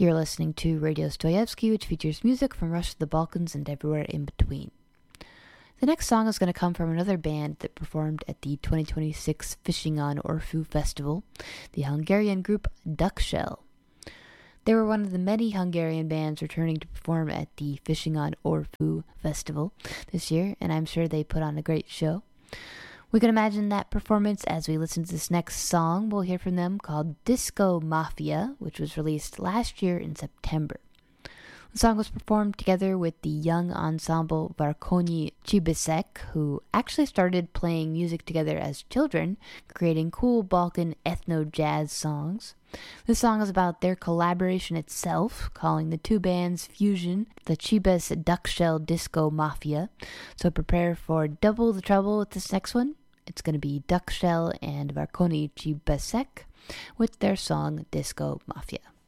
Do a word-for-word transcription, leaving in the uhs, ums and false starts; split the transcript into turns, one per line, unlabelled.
You're listening to Radio Stoyevsky, which features music from Russia, the Balkans, and everywhere in between. The next song is going to come from another band that performed at the twenty twenty-six Fishing on Orfu Festival, the Hungarian group Duckshell. They were one of the many Hungarian bands returning to perform at the Fishing on Orfu Festival this year, and I'm sure they put on a great show. We can imagine that performance as we listen to this next song we'll hear from them called Disco Mafia, which was released last year in September. The song was performed together with the young ensemble Varkoni Chibisek, who actually started playing music together as children, creating cool Balkan ethno-jazz songs. This song is about their collaboration itself, calling the two bands fusion the Chibes Duckshell Disco Mafia. So prepare for double the trouble with this next one. It's going to be Duckshell and Varkoni Chibisek with their song Disco Mafia.